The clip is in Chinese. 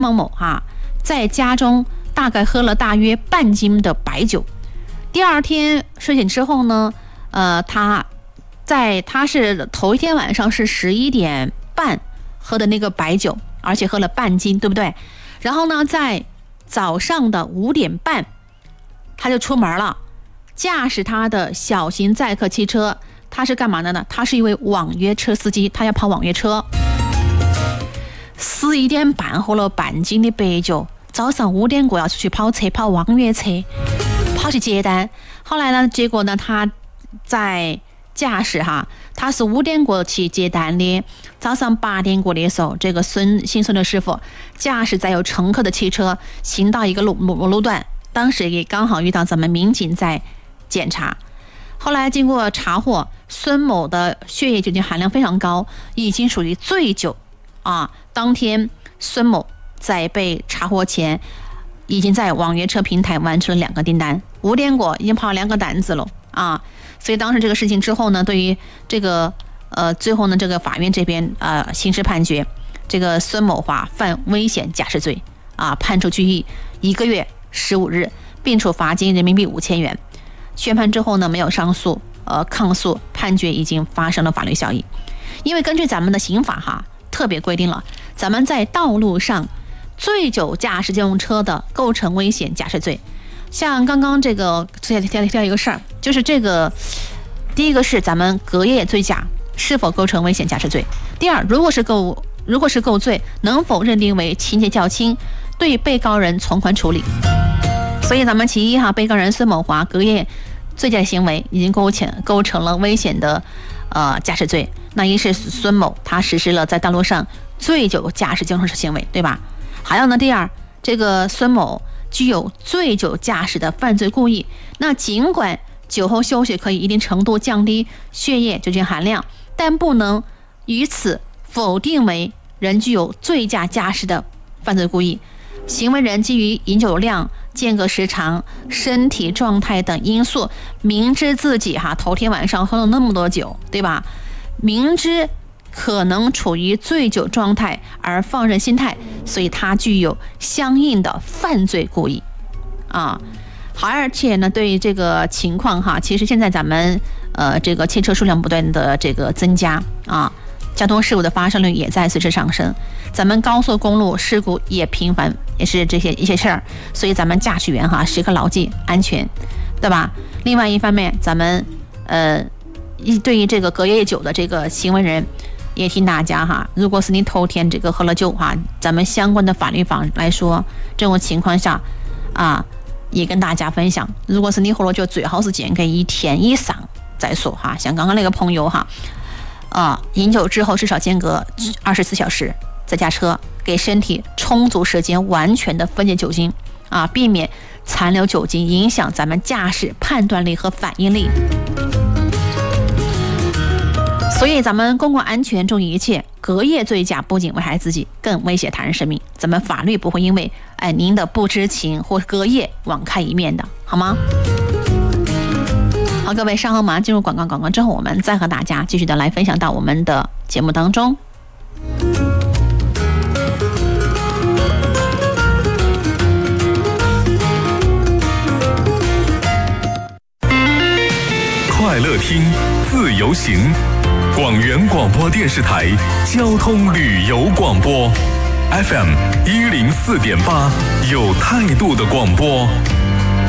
某某在家中大概喝了大约半斤的白酒。第二天睡醒之后呢，他是头一天晚上是11点半喝的那个白酒，而且喝了半斤，对不对？然后呢，在早上的5点半，他就出门了，驾驶他的小型载客汽车。他是干嘛的呢？他是一位网约车司机，他要跑网约车。11点半喝了半斤的白酒，早上5点过要出去跑网约车，跑去接单。后来呢，结果呢，他在驾驶他是5点过去接单的。早上8点过的时候，这个姓孙的师傅驾驶载有乘客的汽车行到一个路段，当时也刚好遇到咱们民警在检查。后来经过查获，孙某的血液酒精含量非常高，已经属于醉酒当天孙某在被查获前，已经在网约车平台完成了2个订单，5点过已经跑了2个单子了所以当时这个事情之后呢，对于这个最后呢，这个法院这边刑事判决这个孙某华犯危险驾驶罪判处拘役1个月15日，并处罚金人民币5000元。宣判之后呢，没有上诉抗诉，判决已经发生了法律效益。因为根据咱们的刑法特别规定了，咱们在道路上醉酒驾驶机动车的构成危险驾驶罪。像刚刚这个提到一个事儿，就是这个第一个是咱们隔夜醉驾是否构成危险驾驶罪，第二，如果是构罪，能否认定为情节较轻，对被告人从宽处理。所以咱们其一被告人孙某华隔夜醉驾行为已经构成了危险的驾驶罪。那一是孙某他实施了在道路上醉酒驾驶机动车行为，对吧？还有呢，第二，这个孙某具有醉酒驾驶的犯罪故意。那尽管酒后休息可以一定程度降低血液酒精含量，但不能于此否定为人具有醉驾驾驶的犯罪故意。行为人基于饮酒量、间隔时长、身体状态等因素，明知自己头天晚上喝了那么多酒，对吧？明知可能处于醉酒状态而放任心态，所以他具有相应的犯罪故意好，而且呢，对于这个情况其实现在咱们这个汽车数量不断的这个增加交通事故的发生率也在随之上升，咱们高速公路事故也频繁，也是一些事儿，所以咱们驾驶员时刻牢记安全，对吧？另外一方面，咱们对于这个隔夜酒的这个行为人，也提醒大家如果是你头天这个喝了酒咱们相关的法律法来说，这种情况下也跟大家分享，如果是你喝了酒，最好是间隔1天以上再说像刚刚那个朋友饮酒之后至少间隔24小时再驾车，给身体充足时间完全的分解酒精避免残留酒精影响咱们驾驶判断力和反应力。所以咱们公共安全重于一切，隔夜醉驾不仅危害自己，更威胁他人生命。咱们法律不会因为您的不知情或隔夜网开一面的，好吗？好，各位，稍后马上进入广告之后，我们再和大家继续的来分享到我们的节目当中。 快乐听，自由行，广元广播电视台交通旅游广播 FM 104.8，有态度的广播，